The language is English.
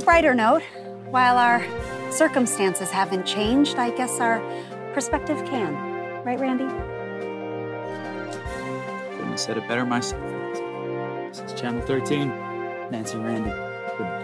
brighter note, while our circumstances haven't changed, I guess our perspective can. Right, Randy? Couldn't have said it better myself. This is Channel 13. Nancy Randy. Good night.